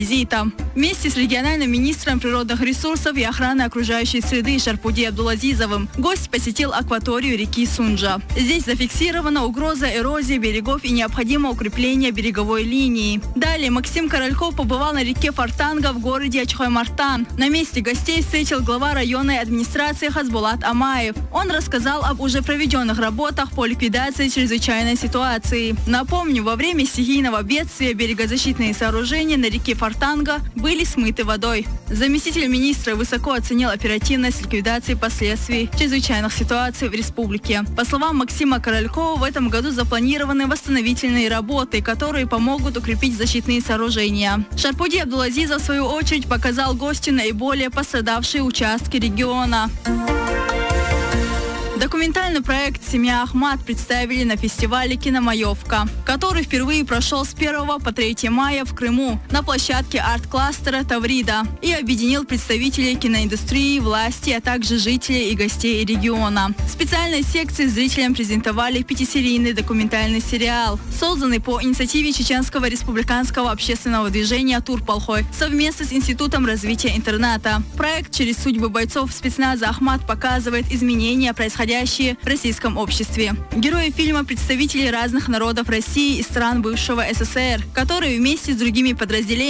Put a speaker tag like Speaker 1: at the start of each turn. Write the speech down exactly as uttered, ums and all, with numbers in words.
Speaker 1: визита. Вместе с региональным министром природных ресурсов и охраны окружающей среды Шарпуди Абдулазизовым гость посетил акваторию реки Сунджа. Здесь зафиксирована угроза эрозии берегов и необходимо укрепление береговой линии. Далее Максим Корольков побывал на реке Фортанга в городе Ачхой-Мартан. На месте гостей встретил глава районной администрации Хазбулат Амаев. Он рассказал об уже проведенных работах по ликвидации чрезвычайной ситуации. Напомню, во время стихийного бедствия берегозащитные сооружения на реке Фортанга были смыты водой. Заместитель министра высоко оценил оперативность ликвидации последствий чрезвычайных ситуаций в республике. По словам Максима Королькова, в этом году запланированы восстановительные работы, которые помогут укрепить защитные сооружения. Шарпуди Абдулазизов, в свою очередь, показал гостю наиболее пострадавшие участки региона. Документальный проект «Семья Ахмад» представили на фестивале «Киномаевка», который впервые прошел с первого по третье мая в Крыму на площадке арт-кластера «Таврида» и объединил представителей киноиндустрии, власти, а также жителей и гостей региона. В специальной секции зрителям презентовали пятисерийный документальный сериал, созданный по инициативе Чеченского республиканского общественного движения «Турпалхой» совместно с Институтом развития интернета. Проект через судьбы бойцов спецназа «Ахмад» показывает изменения, происходящие в российском обществе. Герои фильма – представители разных народов России и стран бывшего СССР, которые вместе с другими подразделениями